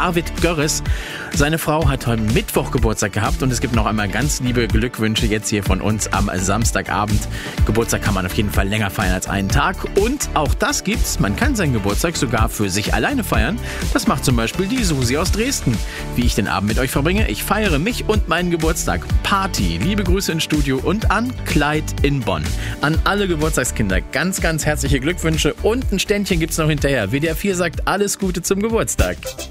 Arvid Görres. Seine Frau hat heute Mittwoch Geburtstag gehabt und es gibt noch einmal ganz liebe Glückwünsche jetzt hier von uns am Samstagabend. Geburtstag kann man auf jeden Fall länger feiern als einen Tag und auch das gibt's. Man kann seinen Geburtstag sogar für sich alleine feiern. Das macht zum Beispiel die Susi aus Dresden. Wie ich den Abend mit euch verbringe? Ich feiere mich und meinen Geburtstag. Party. Liebe Grüße ins Studio und an Clyde in Bonn. An alle Geburtstagskinder ganz, ganz herzliche Glückwünsche und ein Ständchen gibt's noch hinterher. WDR 4 sagt alles Gute zum Geburtstag.